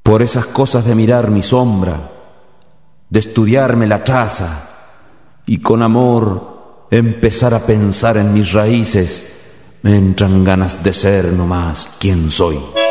Por esas cosas de mirar mi sombra, de estudiarme la traza y con amor empezar a pensar en mis raíces, me entran ganas de ser nomás quien soy.